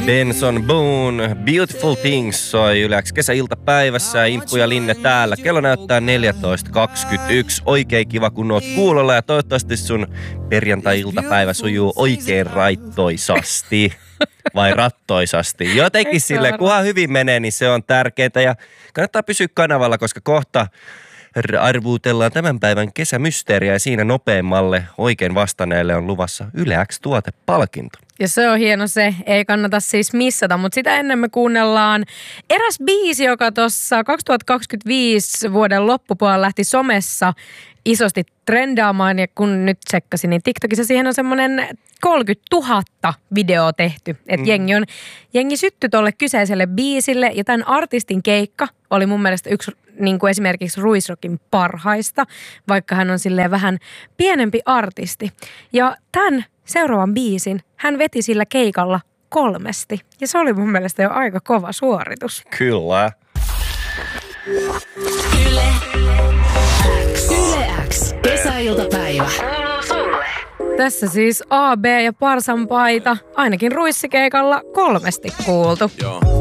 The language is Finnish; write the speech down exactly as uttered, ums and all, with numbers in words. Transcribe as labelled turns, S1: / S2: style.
S1: Benson Boone, Beautiful Things soi Yle X kesäiltapäivässä. Imppu ja Linne täällä. Kello näyttää neljätoista kaksikymmentäyksi. Oikein kiva, kun oot kuulolla ja toivottavasti sun perjantai-iltapäivä sujuu oikein raittoisasti. Vai rattoisasti. Jotenkin silleen, kunhan hyvin menee, niin se on tärkeää. Ja kannattaa pysyä kanavalla, koska kohta arvuutellaan tämän päivän kesämysteeriä ja siinä nopeammalle oikein vastanneelle on luvassa Yle X-tuotepalkinto.
S2: Ja se on hieno se, ei kannata siis missata, mutta sitä ennen me kuunnellaan eräs biisi, joka tuossa kaksituhattakaksikymmentäviisi vuoden loppupuolella lähti somessa isosti trendaamaan ja kun nyt tsekkasin, niin TikTokissa siihen on semmoinen kolmekymmentätuhatta videoa tehty. Että mm. jengi, on, jengi syttyi tolle kyseiselle biisille ja tämän artistin keikka oli mun mielestä yksi niin kuin esimerkiksi Ruisrockin parhaista, vaikka hän on silleen vähän pienempi artisti. Ja tämän seuraavan biisin hän veti sillä keikalla kolmesti. Ja se oli mun mielestä jo aika kova suoritus.
S1: Kyllä.
S3: Yle X. Yle X. Kesäiltapäivä.
S2: Tässä siis A B ja Parsan paita, ainakin ruissikeikalla kolmesti kuultu. Joo.